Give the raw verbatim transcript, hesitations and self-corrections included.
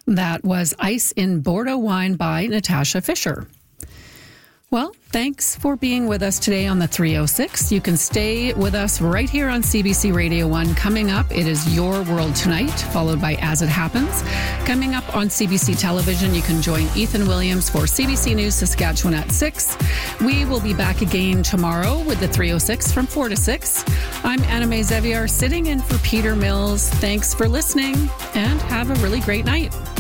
That was Ice in Bordeaux Wine by Natasha Fisher. Well, thanks for being with us today on the three oh six. You can stay with us right here on C B C Radio one. Coming up, it is Your World Tonight, followed by As It Happens. Coming up on C B C Television, you can join Ethan Williams for C B C News Saskatchewan at six. We will be back again tomorrow with the three oh six from four to six. I'm Anna May Zeviar, sitting in for Peter Mills. Thanks for listening, and have a really great night.